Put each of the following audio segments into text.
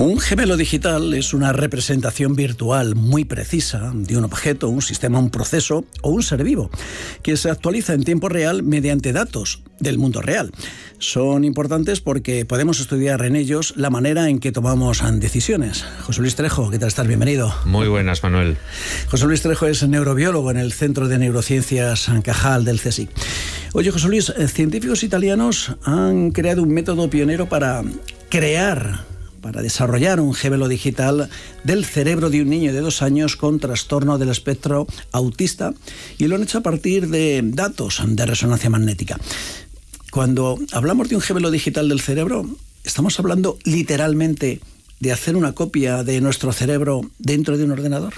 Un gemelo digital es una representación virtual muy precisa de un objeto, un sistema, un proceso o un ser vivo que se actualiza en tiempo real mediante datos del mundo real. Son importantes porque podemos estudiar en ellos la manera en que tomamos decisiones. José Luis Trejo, ¿qué tal estás? Bienvenido. Muy buenas, Manuel. José Luis Trejo es neurobiólogo en el Centro de Neurociencias Cajal del CSIC. Oye, José Luis, científicos italianos han creado un método pionero para desarrollar un gemelo digital del cerebro de un niño de 2 años con trastorno del espectro autista, y lo han hecho a partir de datos de resonancia magnética. Cuando hablamos de un gemelo digital del cerebro, ¿estamos hablando literalmente de hacer una copia de nuestro cerebro dentro de un ordenador?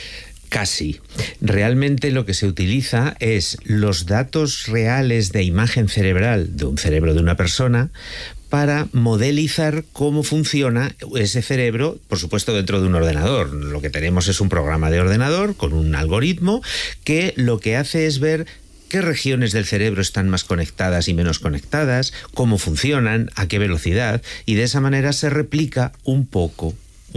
Casi. Realmente lo que se utiliza es los datos reales de imagen cerebral de un cerebro de una persona para modelizar cómo funciona ese cerebro, por supuesto dentro de un ordenador. Lo que tenemos es un programa de ordenador con un algoritmo que lo que hace es ver qué regiones del cerebro están más conectadas y menos conectadas, cómo funcionan, a qué velocidad, y de esa manera se replica un poco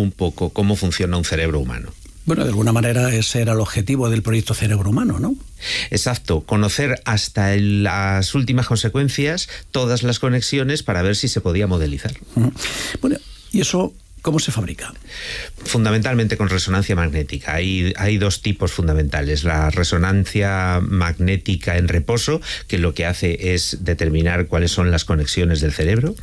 cómo funciona un cerebro humano. Bueno, de alguna manera ese era el objetivo del proyecto Cerebro Humano, ¿no? Exacto, conocer hasta las últimas consecuencias todas las conexiones para ver si se podía modelizar. Bueno, ¿y eso cómo se fabrica? Fundamentalmente con resonancia magnética. Hay 2 tipos fundamentales. La resonancia magnética en reposo, que lo que hace es determinar cuáles son las conexiones del cerebro,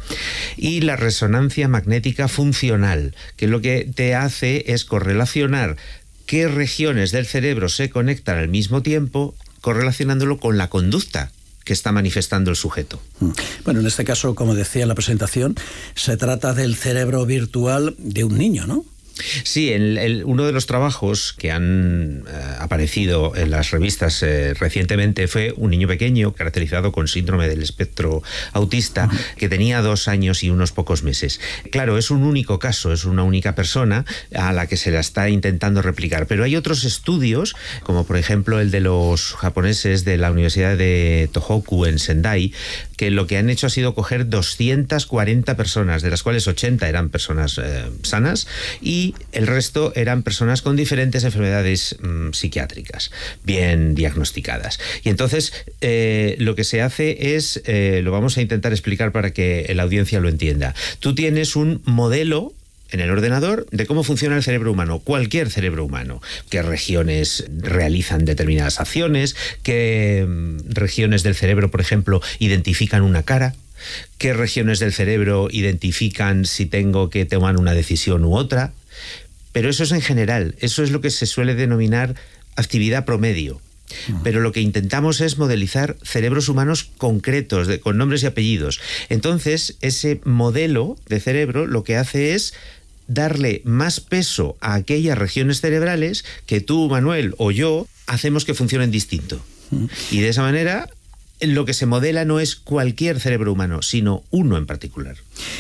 y la resonancia magnética funcional, que lo que te hace es correlacionar qué regiones del cerebro se conectan al mismo tiempo, correlacionándolo con la conducta que está manifestando el sujeto. Bueno, en este caso, como decía en la presentación, se trata del cerebro virtual de un niño, ¿no? Sí, uno de los trabajos que han aparecido en las revistas recientemente fue un niño pequeño caracterizado con síndrome del espectro autista, que tenía 2 años y unos pocos meses. Claro, es un único caso, es una única persona a la que se la está intentando replicar, pero hay otros estudios, como por ejemplo el de los japoneses de la Universidad de Tohoku en Sendai, que lo que han hecho ha sido coger 240 personas, de las cuales 80 eran personas sanas, y el resto eran personas con diferentes enfermedades psiquiátricas, bien diagnosticadas. Y entonces lo que se hace es, lo vamos a intentar explicar para que la audiencia lo entienda. Tú tienes un modelo en el ordenador de cómo funciona el cerebro humano, cualquier cerebro humano, qué regiones realizan determinadas acciones, qué regiones del cerebro, por ejemplo, identifican una cara, qué regiones del cerebro identifican si tengo que tomar una decisión u otra. Pero eso es en general, eso es lo que se suele denominar actividad promedio. Pero lo que intentamos es modelizar cerebros humanos concretos, con nombres y apellidos. Entonces, ese modelo de cerebro lo que hace es darle más peso a aquellas regiones cerebrales que tú, Manuel, o yo hacemos que funcionen distinto. Y de esa manera, lo que se modela no es cualquier cerebro humano, sino uno en particular.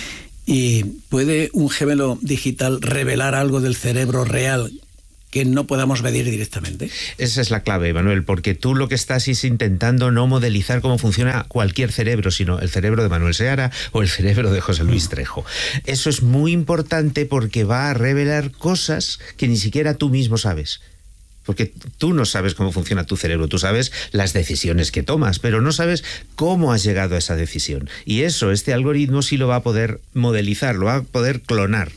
¿Y puede un gemelo digital revelar algo del cerebro real que no podamos medir directamente? Esa es la clave, Manuel, porque tú lo que estás es intentando no modelizar cómo funciona cualquier cerebro, sino el cerebro de Manuel Seara o el cerebro de José Luis Trejo. Eso es muy importante porque va a revelar cosas que ni siquiera tú mismo sabes. Porque tú no sabes cómo funciona tu cerebro, tú sabes las decisiones que tomas, pero no sabes cómo has llegado a esa decisión. Y eso, este algoritmo sí lo va a poder modelizar, lo va a poder clonar.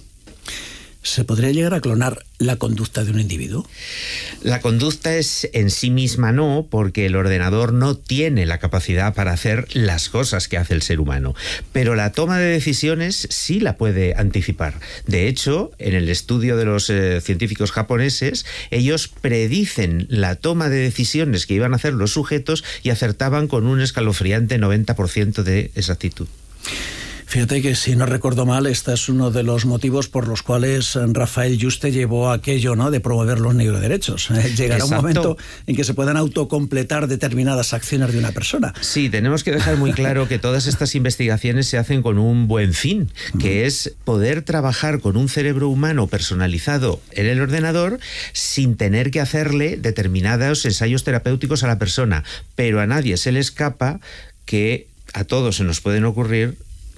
¿Se podría llegar a clonar la conducta de un individuo? La conducta es en sí misma no, porque el ordenador no tiene la capacidad para hacer las cosas que hace el ser humano. Pero la toma de decisiones sí la puede anticipar. De hecho, en el estudio de los científicos japoneses, ellos predicen la toma de decisiones que iban a hacer los sujetos y acertaban con un escalofriante 90% de exactitud. Fíjate que, si no recuerdo mal, este es uno de los motivos por los cuales Rafael Yuste llevó aquello, ¿no?, de promover los neuroderechos. Llegará un momento en que se puedan autocompletar determinadas acciones de una persona. Sí, tenemos que dejar muy claro que todas estas investigaciones se hacen con un buen fin, que es poder trabajar con un cerebro humano personalizado en el ordenador sin tener que hacerle determinados ensayos terapéuticos a la persona. Pero a nadie se le escapa que a todos se nos pueden ocurrir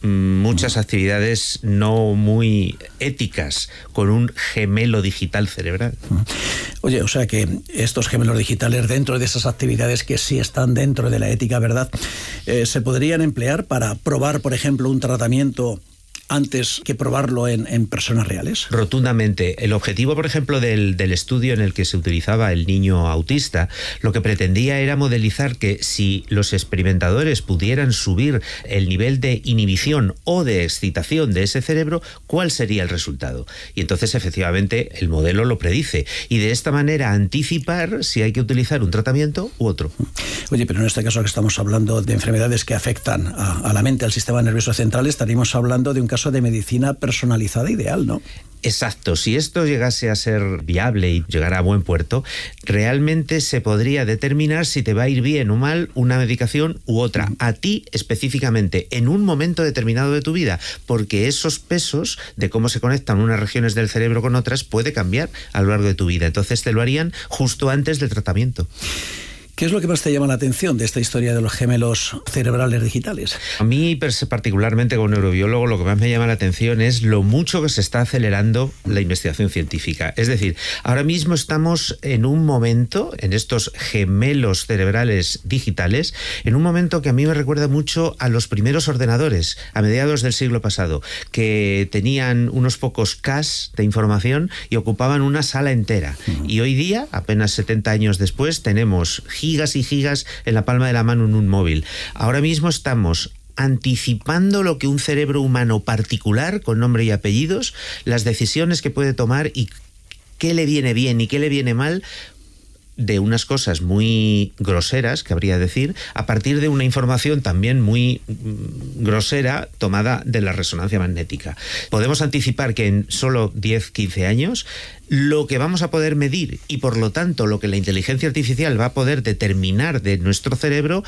muchas actividades no muy éticas con un gemelo digital cerebral. Oye, o sea que estos gemelos digitales, dentro de esas actividades que sí están dentro de la ética, ¿verdad?, se podrían emplear para probar, por ejemplo, un tratamiento antes que probarlo en personas reales. Rotundamente. El objetivo, por ejemplo, del estudio en el que se utilizaba el niño autista, lo que pretendía era modelizar que si los experimentadores pudieran subir el nivel de inhibición o de excitación de ese cerebro, ¿cuál sería el resultado? Y entonces, efectivamente, el modelo lo predice. Y de esta manera anticipar si hay que utilizar un tratamiento u otro. Oye, pero en este caso que estamos hablando de enfermedades que afectan a la mente, al sistema nervioso central, estaríamos hablando de un caso de medicina personalizada ideal, ¿no? Exacto. Si esto llegase a ser viable y llegara a buen puerto, realmente se podría determinar si te va a ir bien o mal una medicación u otra, a ti específicamente, en un momento determinado de tu vida, porque esos pesos de cómo se conectan unas regiones del cerebro con otras puede cambiar a lo largo de tu vida. Entonces te lo harían justo antes del tratamiento. ¿Qué es lo que más te llama la atención de esta historia de los gemelos cerebrales digitales? A mí, particularmente como neurobiólogo, lo que más me llama la atención es lo mucho que se está acelerando la investigación científica. Es decir, ahora mismo estamos en un momento, en estos gemelos cerebrales digitales, en un momento que a mí me recuerda mucho a los primeros ordenadores, a mediados del siglo pasado, que tenían unos pocos caches de información y ocupaban una sala entera. Y hoy día, apenas 70 años después, tenemos gigas y gigas en la palma de la mano en un móvil. Ahora mismo estamos anticipando lo que un cerebro humano particular, con nombre y apellidos, las decisiones que puede tomar y qué le viene bien y qué le viene mal, de unas cosas muy groseras, cabría decir, a partir de una información también muy grosera tomada de la resonancia magnética. Podemos anticipar que en solo 10-15 años lo que vamos a poder medir y por lo tanto lo que la inteligencia artificial va a poder determinar de nuestro cerebro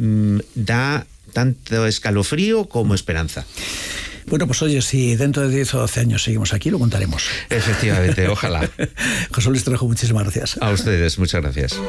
da tanto escalofrío como esperanza. Bueno, pues oye, si dentro de 10 o 12 años seguimos aquí, lo contaremos. Efectivamente, ojalá. José Luis Trejo, muchísimas gracias. A ustedes, muchas gracias.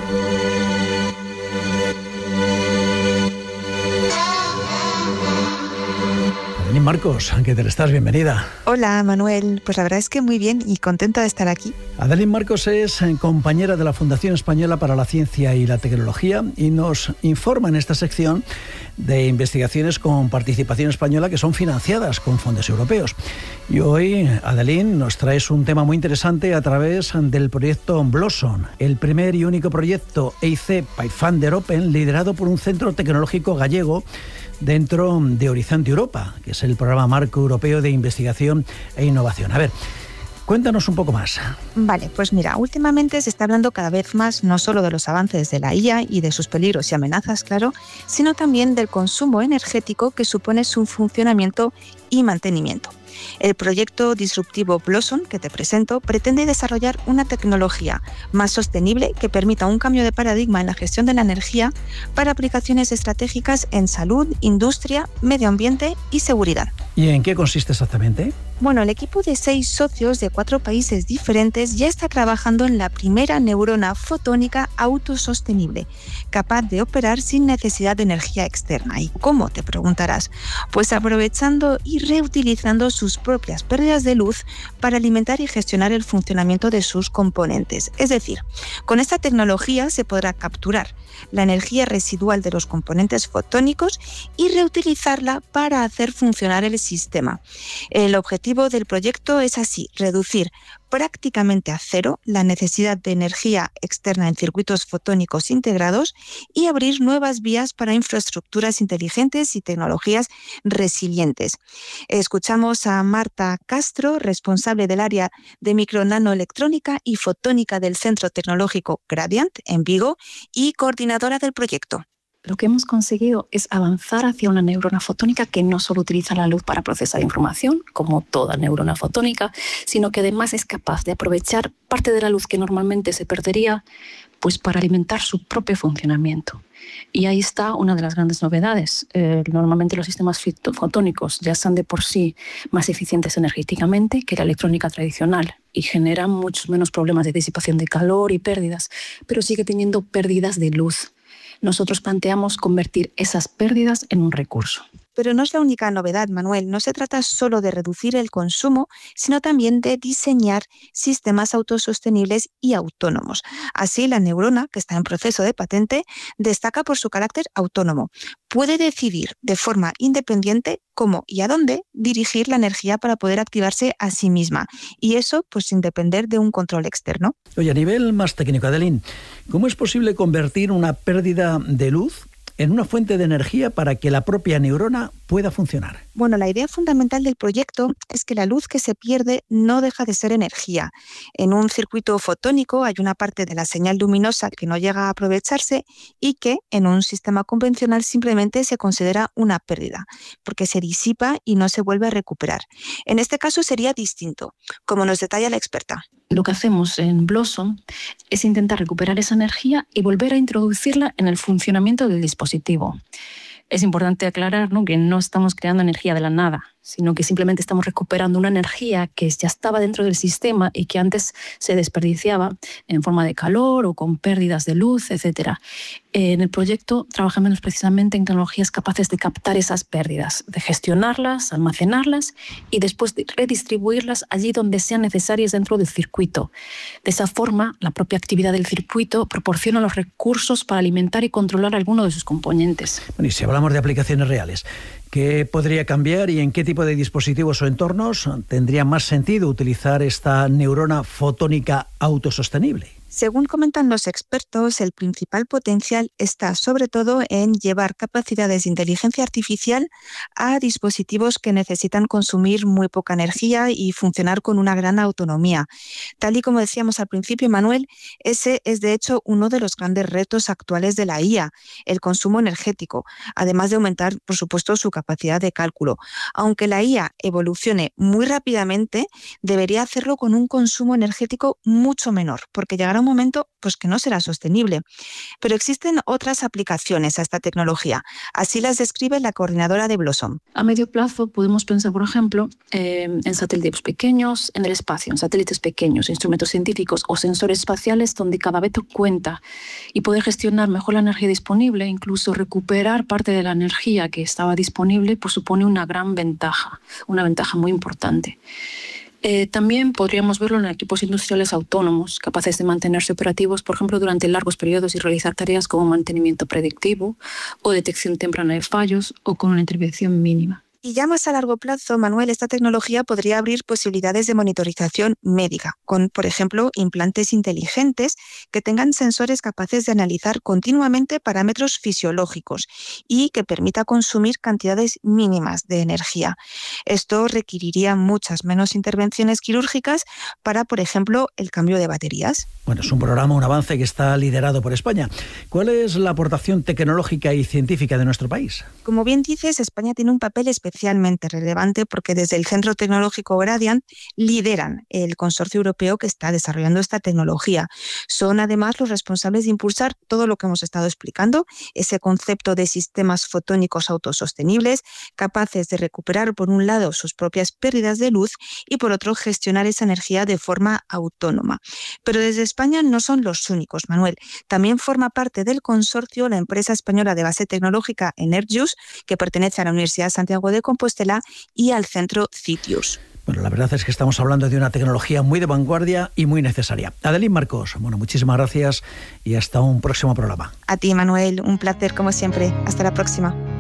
Adeline Marcos, ¿qué tal estás? Bienvenida. Hola, Manuel. Pues la verdad es que muy bien y contenta de estar aquí. Adeline Marcos es compañera de la Fundación Española para la Ciencia y la Tecnología y nos informa en esta sección de investigaciones con participación española que son financiadas con fondos europeos. Y hoy, Adeline, nos traes un tema muy interesante a través del proyecto Blossom, el primer y único proyecto EIC Pathfinder Open liderado por un centro tecnológico gallego dentro de Horizonte Europa, que es el programa marco europeo de investigación e innovación. A ver, cuéntanos un poco más. Vale, pues mira, últimamente se está hablando cada vez más no solo de los avances de la IA y de sus peligros y amenazas, claro, sino también del consumo energético que supone su funcionamiento y mantenimiento. El proyecto disruptivo Blossom, que te presento, pretende desarrollar una tecnología más sostenible que permita un cambio de paradigma en la gestión de la energía para aplicaciones estratégicas en salud, industria, medio ambiente y seguridad. ¿Y en qué consiste exactamente? Bueno, el equipo de 6 socios de 4 países diferentes ya está trabajando en la primera neurona fotónica autosostenible, capaz de operar sin necesidad de energía externa. ¿Y cómo?, te preguntarás. Pues aprovechando y reutilizando sus propias pérdidas de luz para alimentar y gestionar el funcionamiento de sus componentes. Es decir, con esta tecnología se podrá capturar la energía residual de los componentes fotónicos y reutilizarla para hacer funcionar el sistema. El objetivo del proyecto es así, reducir prácticamente a cero la necesidad de energía externa en circuitos fotónicos integrados y abrir nuevas vías para infraestructuras inteligentes y tecnologías resilientes. Escuchamos a Marta Castro, responsable del área de micronanoelectrónica y fotónica del Centro Tecnológico Gradiant en Vigo y coordinadora del proyecto. Lo que hemos conseguido es avanzar hacia una neurona fotónica que no solo utiliza la luz para procesar información, como toda neurona fotónica, sino que además es capaz de aprovechar parte de la luz que normalmente se perdería, pues para alimentar su propio funcionamiento. Y ahí está una de las grandes novedades. Normalmente los sistemas fotónicos ya son de por sí más eficientes energéticamente que la electrónica tradicional y generan muchos menos problemas de disipación de calor y pérdidas, pero sigue teniendo pérdidas de luz. Nosotros planteamos convertir esas pérdidas en un recurso. Pero no es la única novedad, Manuel. No se trata solo de reducir el consumo, sino también de diseñar sistemas autosostenibles y autónomos. Así, la neurona, que está en proceso de patente, destaca por su carácter autónomo. Puede decidir de forma independiente cómo y a dónde dirigir la energía para poder activarse a sí misma. Y eso, pues, sin depender de un control externo. Oye, a nivel más técnico, Adeline, ¿cómo es posible convertir una pérdida de luz en una fuente de energía para que la propia neurona pueda funcionar? Bueno, la idea fundamental del proyecto es que la luz que se pierde no deja de ser energía. En un circuito fotónico hay una parte de la señal luminosa que no llega a aprovecharse y que en un sistema convencional simplemente se considera una pérdida, porque se disipa y no se vuelve a recuperar. En este caso sería distinto, como nos detalla la experta. Lo que hacemos en Blossom es intentar recuperar esa energía y volver a introducirla en el funcionamiento del dispositivo. Es importante aclarar, ¿no?, que no estamos creando energía de la nada, sino que simplemente estamos recuperando una energía que ya estaba dentro del sistema y que antes se desperdiciaba en forma de calor o con pérdidas de luz, etc. En el proyecto trabajamos precisamente en tecnologías capaces de captar esas pérdidas, de gestionarlas, almacenarlas y después de redistribuirlas allí donde sean necesarias dentro del circuito. De esa forma, la propia actividad del circuito proporciona los recursos para alimentar y controlar alguno de sus componentes. Bueno, y si hablamos de aplicaciones reales, ¿qué podría cambiar y en qué tipo de dispositivos o entornos tendría más sentido utilizar esta neurona fotónica autosostenible? Según comentan los expertos, el principal potencial está sobre todo en llevar capacidades de inteligencia artificial a dispositivos que necesitan consumir muy poca energía y funcionar con una gran autonomía. Tal y como decíamos al principio, Manuel, ese es de hecho uno de los grandes retos actuales de la IA, el consumo energético, además de aumentar, por supuesto, su capacidad de cálculo. Aunque la IA evolucione muy rápidamente, debería hacerlo con un consumo energético mucho menor, porque llegará un momento pues que no será sostenible. Pero existen otras aplicaciones a esta tecnología. Así las describe la coordinadora de Blossom. A medio plazo podemos pensar, por ejemplo, en satélites pequeños, en el espacio, en satélites pequeños, instrumentos científicos o sensores espaciales donde cada veto cuenta y poder gestionar mejor la energía disponible, incluso recuperar parte de la energía que estaba disponible, pues supone una gran ventaja, una ventaja muy importante. También podríamos verlo en equipos industriales autónomos, capaces de mantenerse operativos, por ejemplo, durante largos periodos y realizar tareas como mantenimiento predictivo o detección temprana de fallos o con una intervención mínima. Y ya más a largo plazo, Manuel, esta tecnología podría abrir posibilidades de monitorización médica, con, por ejemplo, implantes inteligentes que tengan sensores capaces de analizar continuamente parámetros fisiológicos y que permita consumir cantidades mínimas de energía. Esto requeriría muchas menos intervenciones quirúrgicas para, por ejemplo, el cambio de baterías. Bueno, es un programa, un avance que está liderado por España. ¿Cuál es la aportación tecnológica y científica de nuestro país? Como bien dices, España tiene un papel especialmente relevante porque desde el Centro Tecnológico Gradiant lideran el consorcio europeo que está desarrollando esta tecnología. Son además los responsables de impulsar todo lo que hemos estado explicando, ese concepto de sistemas fotónicos autosostenibles, capaces de recuperar por un lado sus propias pérdidas de luz y por otro gestionar esa energía de forma autónoma. Pero desde España no son los únicos, Manuel. También forma parte del consorcio la empresa española de base tecnológica Energius, que pertenece a la Universidad Santiago de Compostela y al centro CITIUS. Bueno, la verdad es que estamos hablando de una tecnología muy de vanguardia y muy necesaria. Adeline Marcos, bueno, muchísimas gracias y hasta un próximo programa. A ti, Manuel, un placer como siempre. Hasta la próxima.